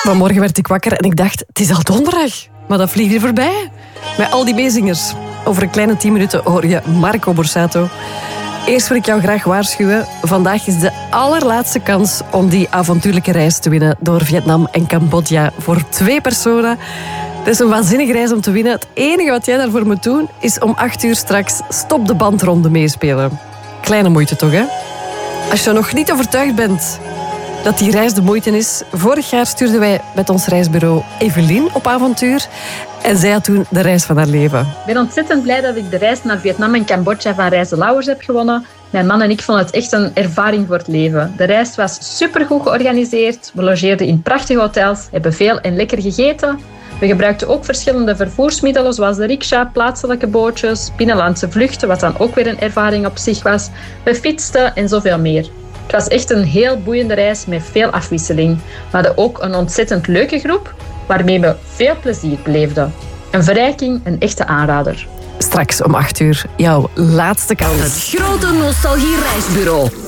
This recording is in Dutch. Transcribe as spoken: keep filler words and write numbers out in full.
Vanmorgen werd ik wakker en ik dacht, het is al donderdag. Maar dat vliegt hier voorbij. Met al die meezingers. Over een kleine tien minuten hoor je Marco Borsato. Eerst wil ik jou graag waarschuwen. Vandaag is de allerlaatste kans om die avontuurlijke reis te winnen door Vietnam en Cambodja voor twee personen. Het is een waanzinnige reis om te winnen. Het enige wat jij daarvoor moet doen is om acht uur straks Stop de Bandronde meespelen. Kleine moeite toch, hè? Als je nog niet overtuigd bent dat die reis de moeite is. Vorig jaar stuurden wij met ons reisbureau Evelien op avontuur. En zij had toen de reis van haar leven. Ik ben ontzettend blij dat ik de reis naar Vietnam en Cambodja van Reizen Lauwers heb gewonnen. Mijn man en ik vonden het echt een ervaring voor het leven. De reis was supergoed georganiseerd. We logeerden in prachtige hotels, hebben veel en lekker gegeten. We gebruikten ook verschillende vervoersmiddelen, zoals de riksja, plaatselijke bootjes, binnenlandse vluchten, wat dan ook weer een ervaring op zich was. We fietsten en zoveel meer. Het was echt een heel boeiende reis met veel afwisseling. We hadden ook een ontzettend leuke groep, waarmee we veel plezier beleefden. Een verrijking, een echte aanrader. Straks om acht uur, jouw laatste kans. Het grote nostalgie reisbureau.